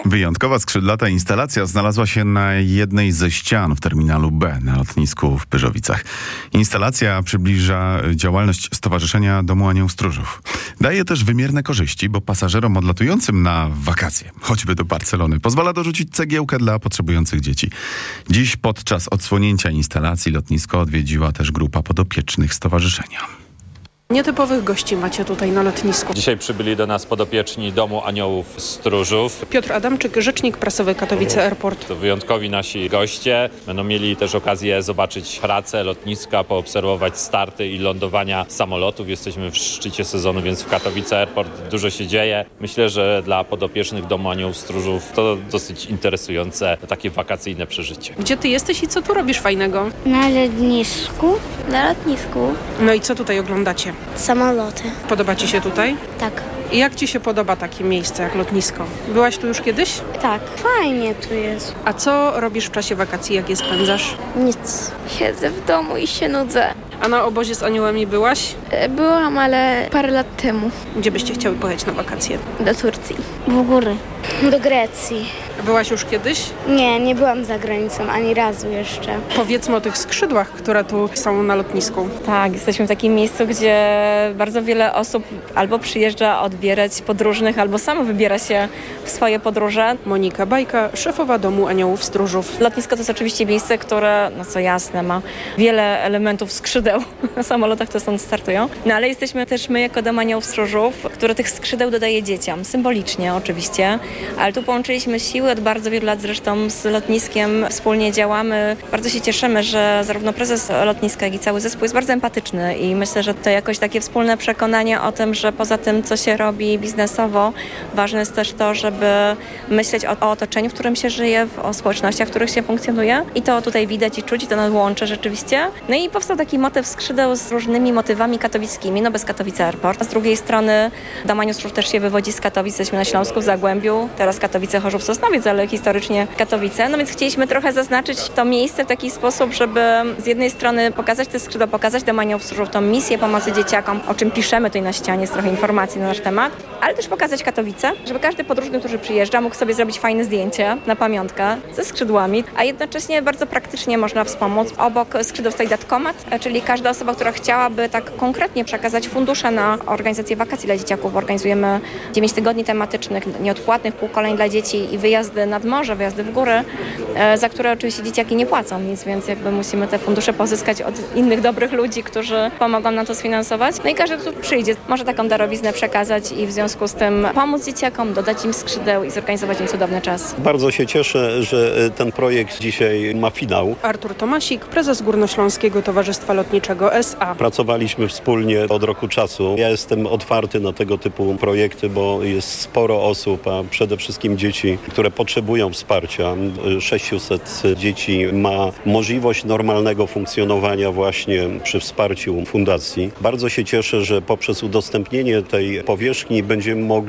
Wyjątkowa skrzydlata instalacja znalazła się na jednej ze ścian w terminalu B na lotnisku w Pyrzowicach. Instalacja przybliża działalność Stowarzyszenia Domu Anioł Stróżów. Daje też wymierne korzyści, bo pasażerom odlatującym na wakacje, choćby do Barcelony, pozwala dorzucić cegiełkę dla potrzebujących dzieci. Dziś podczas odsłonięcia instalacji lotnisko odwiedziła też grupa podopiecznych stowarzyszenia. Nietypowych gości macie tutaj na lotnisku. Dzisiaj przybyli do nas podopieczni Domu Aniołów Stróżów. Piotr Adamczyk, rzecznik prasowy Katowice Airport. To wyjątkowi nasi goście. Będą mieli też okazję zobaczyć pracę lotniska, poobserwować starty i lądowania samolotów. Jesteśmy w szczycie sezonu, więc w Katowice Airport dużo się dzieje. Myślę, że dla podopiecznych Domu Aniołów Stróżów to dosyć interesujące, takie wakacyjne przeżycie. Gdzie ty jesteś i co tu robisz fajnego? Na lotnisku. Na lotnisku. No i co tutaj oglądacie? Samoloty. Podoba ci się tutaj? Tak. I jak ci się podoba takie miejsce jak lotnisko? Byłaś tu już kiedyś? Tak. Fajnie tu jest. A co robisz w czasie wakacji, jak je spędzasz? Nic. Siedzę w domu i się nudzę. A na obozie z aniołami byłaś? Byłam, ale parę lat temu. Gdzie byście chciały pojechać na wakacje? Do Turcji. W góry. Do Grecji. Byłaś już kiedyś? Nie byłam za granicą ani razu jeszcze. Powiedzmy o tych skrzydłach, które tu są na lotnisku. Tak, jesteśmy w takim miejscu, gdzie bardzo wiele osób albo przyjeżdża odbierać podróżnych, albo samo wybiera się w swoje podróże. Monika Bajka, szefowa Domu Aniołów Stróżów. Lotnisko to jest oczywiście miejsce, które, no co jasne, ma wiele elementów skrzydeł na samolotach, które stąd startują. No ale jesteśmy też my jako Dom Aniołów Stróżów, które tych skrzydeł dodaje dzieciom, symbolicznie oczywiście, ale tu połączyliśmy siły od bardzo wielu lat zresztą z lotniskiem, wspólnie działamy. Bardzo się cieszymy, że zarówno prezes lotniska, jak i cały zespół jest bardzo empatyczny i myślę, że to jakoś takie wspólne przekonanie o tym, że poza tym, co się robi biznesowo, ważne jest też to, żeby myśleć o otoczeniu, w którym się żyje, o społecznościach, w których się funkcjonuje i to tutaj widać i czuć, to nas łączy rzeczywiście. No i powstał taki motyw skrzydeł z różnymi motywami katowickimi, no bez Katowice Airport. A z drugiej strony Dom Anioł Stróżów też się wywodzi z Katowic, jesteśmy na Śląsku, w Zagłębiu, teraz Katowice, Chorzów, Sosnowiec, ale historycznie Katowice. No więc chcieliśmy trochę zaznaczyć to miejsce w taki sposób, żeby z jednej strony pokazać te skrzydła, pokazać Dom Aniołów Stróżów, tą misję pomocy dzieciakom, o czym piszemy tutaj na ścianie, jest trochę informacji na nasz temat, ale też pokazać Katowice, żeby każdy podróżny, który przyjeżdża, mógł sobie zrobić fajne zdjęcie na pamiątkę ze skrzydłami, a jednocześnie bardzo praktycznie można wspomóc. Obok skrzydeł stoi datkomat, czyli każda osoba, która chciałaby tak konkretnie przekazać fundusze na organizację wakacji dla dzieciaków. Organizujemy 9 tygodni tematycznych, nieodpłatnych półkoleń dla dzieci i wyjazdy nad morze, wyjazdy w góry, za które oczywiście dzieciaki nie płacą nic, więc jakby musimy te fundusze pozyskać od innych dobrych ludzi, którzy pomogą nam to sfinansować. No i każdy, kto tu przyjdzie, może taką darowiznę przekazać i w związku z tym pomóc dzieciakom, dodać im skrzydeł i zorganizować im cudowny czas. Bardzo się cieszę, że ten projekt dzisiaj ma finał. Artur Tomasik, prezes Górnośląskiego Towarzystwa Lotniczego S.A. Pracowaliśmy wspólnie od roku czasu. Ja jestem otwarty na tego typu projekty, bo jest sporo osób, a przede wszystkim dzieci, które potrzebują wsparcia. 600 dzieci ma możliwość normalnego funkcjonowania właśnie przy wsparciu fundacji. Bardzo się cieszę, że poprzez udostępnienie tej powierzchni będziemy mogli